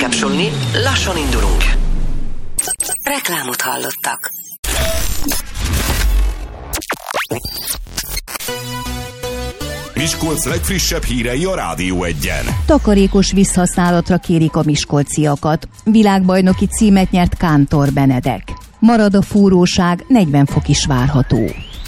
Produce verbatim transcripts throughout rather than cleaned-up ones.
bekapcsolni, lassan indulunk. Reklámot hallottak. Miskolc legfrissebb hírei a Rádió Egyen. Takarékos vízhasználatra kérik a miskolciakat. Világbajnoki címet nyert Kántor Benedek. Marad a fúróság, negyven fok is várható.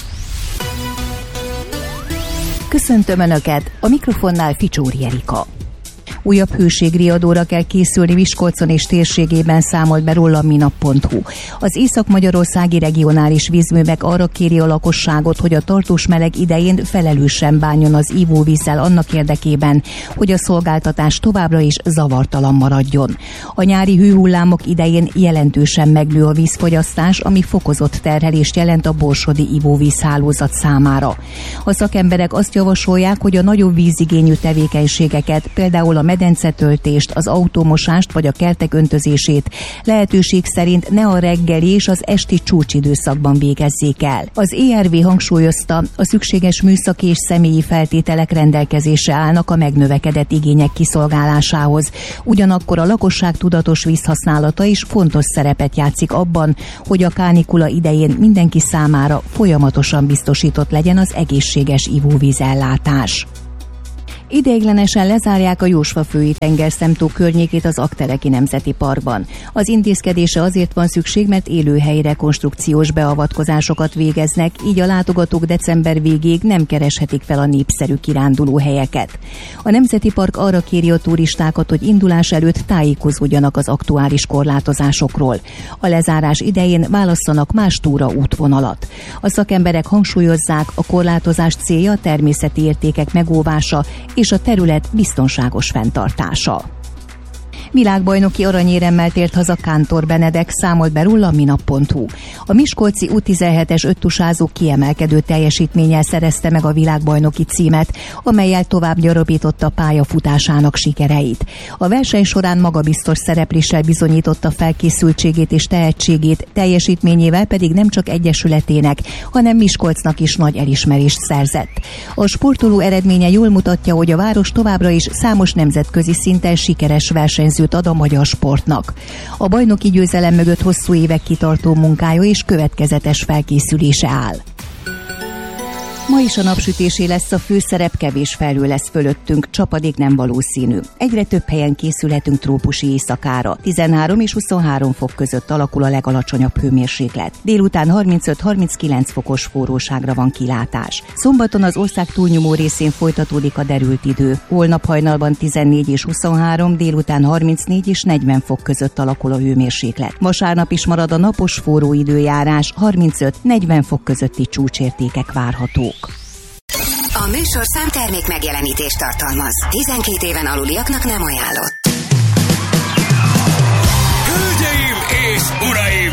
Köszöntöm Önöket, a mikrofonnál Ficsóri Erika. Újabb hőségriadóra kell készülni Miskolcon és térségében, számolt be róla a minap pont hu. Az észak-magyarországi regionális vízművek arra kéri a lakosságot, hogy a tartós meleg idején felelősen bánjon az ivóvízzel annak érdekében, hogy a szolgáltatás továbbra is zavartalan maradjon. A nyári hőhullámok idején jelentősen megnő a vízfogyasztás, ami fokozott terhelést jelent a borsodi ivóvízhálózat számára. A szakemberek azt javasolják, hogy a nagyobb vízigényű tevékenységeket, például a medencetöltést, az autómosást vagy a kertek öntözését lehetőség szerint ne a reggeli és az esti csúcsidőszakban végezzék el. Az é er vé hangsúlyozta, a szükséges műszaki és személyi feltételek rendelkezésre állnak a megnövekedett igények kiszolgálásához. Ugyanakkor a lakosság tudatos vízhasználata is fontos szerepet játszik abban, hogy a kánikula idején mindenki számára folyamatosan biztosított legyen az egészséges ivóvízellátás. Ideiglenesen lezárják a Jósvafői tengerszemtó környékét az Aggteleki Nemzeti Parkban. Az intézkedése azért van szükség, mert élőhelyi rekonstrukciós beavatkozásokat végeznek, így a látogatók december végéig nem kereshetik fel a népszerű kiránduló helyeket. A Nemzeti Park arra kéri a turistákat, hogy indulás előtt tájékozódjanak az aktuális korlátozásokról. A lezárás idején válasszanak más túra útvonalat. A szakemberek hangsúlyozzák, a korlátozás célja a természeti értékek megóvása és a terület biztonságos fenntartása. Világbajnoki aranyéremmel tért haza Kántor Benedek, számolt be róla a minap pont hu. A miskolci U tizenhetes öttusázó kiemelkedő teljesítménnyel szerezte meg a világbajnoki címet, amellyel tovább gyarapította pályafutásának sikereit. A verseny során magabiztos szerepléssel bizonyította felkészültségét és tehetségét, teljesítményével pedig nem csak egyesületének, hanem Miskolcnak is nagy elismerést szerzett. A sportoló eredménye jól mutatja, hogy a város továbbra is számos nemzetközi szinten sikeres versenyző ad a magyar sportnak. A bajnoki győzelem mögött hosszú évek kitartó munkája és következetes felkészülése áll. Ma is a napsütésé lesz a főszerep, kevés felhő lesz fölöttünk, csapadék nem valószínű. Egyre több helyen készülhetünk trópusi éjszakára. tizenhárom és huszonhárom fok között alakul a legalacsonyabb hőmérséklet. Délután harmincöt-harminckilenc fokos forróságra van kilátás. Szombaton az ország túlnyomó részén folytatódik a derült idő. Holnap hajnalban tizennégy és huszonhárom, délután harmincnégy és negyven fok között alakul a hőmérséklet. Vasárnap is marad a napos forró időjárás, harmincöt-negyven fok közötti csúcsértékek várhatók. A műsorszám termék megjelenítést tartalmaz. tizenkét éven aluliaknak nem ajánlott. Hölgyeim és uraim!